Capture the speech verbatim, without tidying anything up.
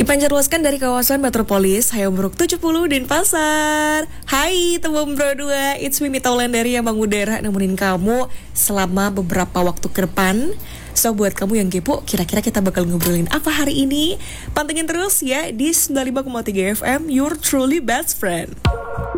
Dipancarluaskan dari kawasan Metropolis, Hayamuruk tujuh puluh Denpasar. Hai teman Bro dua, it's me Mita Wulandari yang Bang Udara nemenin kamu selama beberapa waktu ke depan. So buat kamu yang kepo, kira-kira kita bakal ngobrolin apa hari ini? Pantengin terus ya di sembilan puluh lima koma tiga F M, your truly best friend.